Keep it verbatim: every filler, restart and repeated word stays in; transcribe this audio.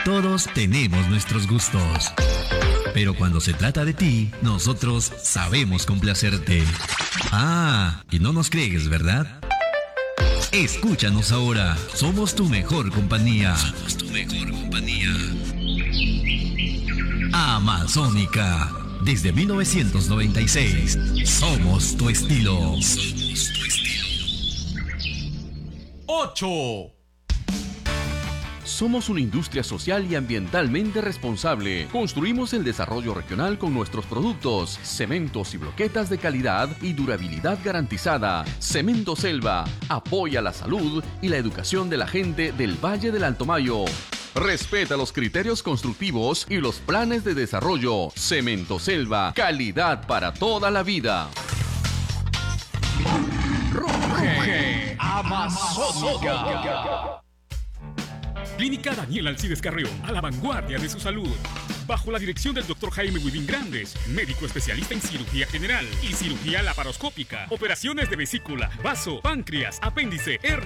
Todos tenemos nuestros gustos. Pero cuando se trata de ti, nosotros sabemos complacerte. Ah, y no nos crees, ¿verdad? Escúchanos ahora. Somos tu mejor compañía. Somos tu mejor compañía. Amazónica. Desde mil novecientos noventa y seis. Somos tu estilo. Somos tu estilo. ocho. Somos una industria social y ambientalmente responsable. Construimos el desarrollo regional con nuestros productos, cementos y bloquetas de calidad y durabilidad garantizada. Cemento Selva apoya la salud y la educación de la gente del Valle del Alto Mayo. Respeta los criterios constructivos y los planes de desarrollo. Cemento Selva, calidad para toda la vida. Ruge Amazónica. Clínica Daniel Alcides Carreón, a la vanguardia de su salud. Bajo la dirección del doctor Jaime Huidín Grandes, médico especialista en cirugía general y cirugía laparoscópica, operaciones de vesícula, vaso, páncreas, apéndice, hernia.